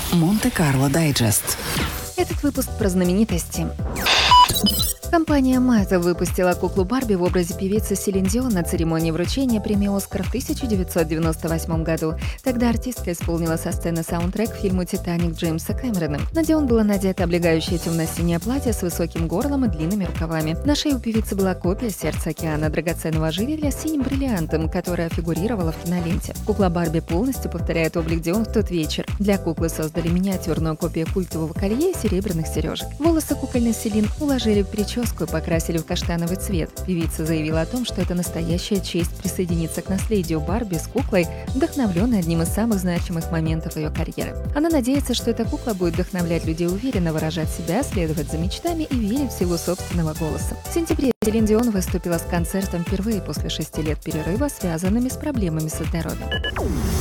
Монте-Карло Дайджест. Этот выпуск про знаменитости. Компания Meta выпустила куклу Барби в образе певицы Селин Дион на церемонии вручения премии «Оскар» в 1998 году. Тогда артистка исполнила со сцены саундтрек к фильму «Титаник» Джеймса Кэмерона. На Дион было надето облегающее темно-синее платье с высоким горлом и длинными рукавами. На шее у певицы была копия сердца океана драгоценного ожерелья с синим бриллиантом, которая фигурировала в киноленте. Кукла Барби полностью повторяет облик Дион в тот вечер. Для куклы создали миниатюрную копию культового колье и серебряных сережек. Волосы кукольной Селин уложили в прическу и покрасили в каштановый цвет. Певица заявила о том, что это настоящая честь присоединиться к наследию Барби с куклой, вдохновленной одним из самых значимых моментов ее карьеры. Она надеется, что эта кукла будет вдохновлять людей уверенно выражать себя, следовать за мечтами и верить в силу собственного голоса. В сентябре Селин Дион выступила с концертом впервые после 6 лет перерыва, связанными с проблемами со здоровьем.